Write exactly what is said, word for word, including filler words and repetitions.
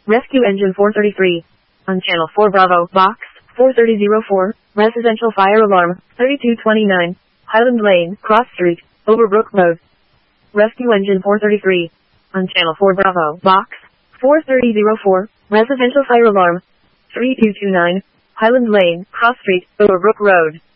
Rescue Engine four thirty-three. On Channel four Bravo, Box four three zero four, Residential Fire Alarm, thirty-two twenty-nine, Highland Lane, Cross Street, Overbrook Road. Rescue Engine four thirty-three. On Channel four Bravo, Box four three zero four, Residential Fire Alarm, three two two nine, Highland Lane, Cross Street, Overbrook Road.